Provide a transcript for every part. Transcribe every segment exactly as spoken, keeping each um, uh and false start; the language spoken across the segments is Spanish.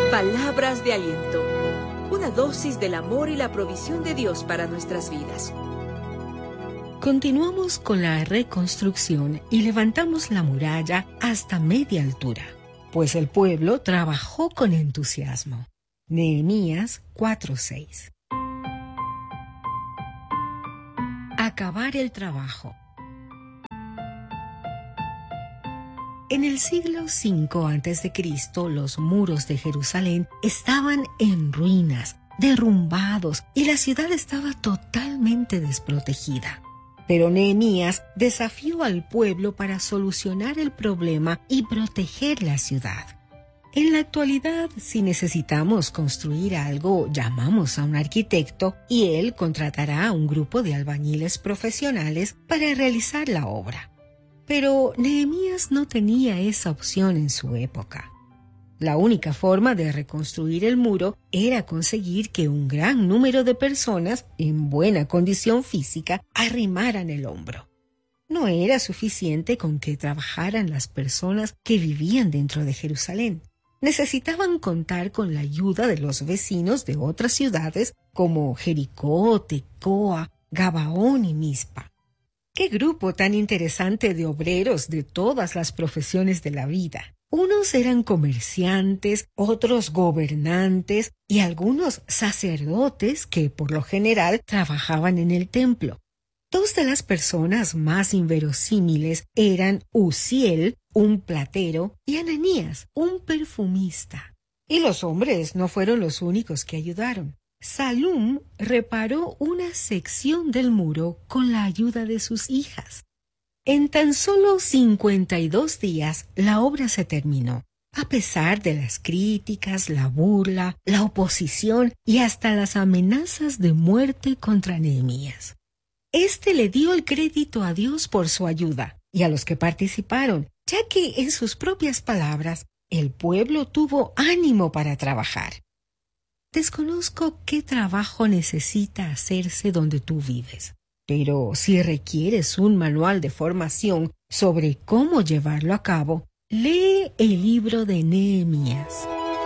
Palabras de aliento. Una dosis del amor y la provisión de Dios para nuestras vidas. Continuamos con la reconstrucción y levantamos la muralla hasta media altura, pues el pueblo trabajó con entusiasmo. Nehemías cuatro seis. Acabar el trabajo. En el siglo cinco antes de Cristo, los muros de Jerusalén estaban en ruinas, derrumbados, y la ciudad estaba totalmente desprotegida. Pero Nehemías desafió al pueblo para solucionar el problema y proteger la ciudad. En la actualidad, si necesitamos construir algo, llamamos a un arquitecto y él contratará a un grupo de albañiles profesionales para realizar la obra. Pero Nehemías no tenía esa opción en su época. La única forma de reconstruir el muro era conseguir que un gran número de personas en buena condición física arrimaran el hombro. No era suficiente con que trabajaran las personas que vivían dentro de Jerusalén. Necesitaban contar con la ayuda de los vecinos de otras ciudades como Jericó, Tecoa, Gabaón y Mizpa. ¡Qué grupo tan interesante de obreros de todas las profesiones de la vida! Unos eran comerciantes, otros gobernantes y algunos sacerdotes que por lo general trabajaban en el templo. Dos de las personas más inverosímiles eran Uziel, un platero, y Ananías, un perfumista. Y los hombres no fueron los únicos que ayudaron. Salum reparó una sección del muro con la ayuda de sus hijas. En tan solo cincuenta y dos días la obra se terminó, a pesar de las críticas, la burla, la oposición y hasta las amenazas de muerte contra Nehemías. Este le dio el crédito a Dios por su ayuda y a los que participaron, ya que en sus propias palabras, el pueblo tuvo ánimo para trabajar. Desconozco qué trabajo necesita hacerse donde tú vives, pero si requieres un manual de formación sobre cómo llevarlo a cabo, lee el libro de Nehemías.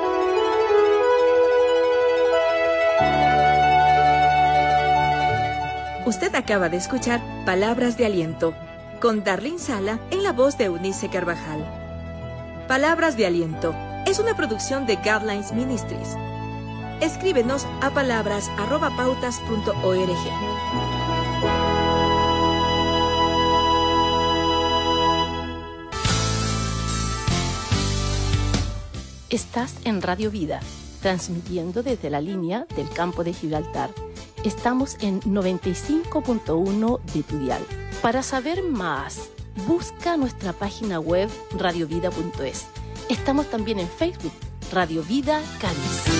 Usted acaba de escuchar Palabras de Aliento, con Darlene Sala en la voz de Eunice Carvajal. Palabras de Aliento es una producción de Guidelines Ministries. Escríbenos a palabras arroba pautas punto org. Estás en Radio Vida, transmitiendo desde la línea del campo de Gibraltar. Estamos en noventa y cinco punto uno de tu dial. Para saber más, busca nuestra página web radiovida punto es. Estamos también en Facebook, Radio Vida Cádiz.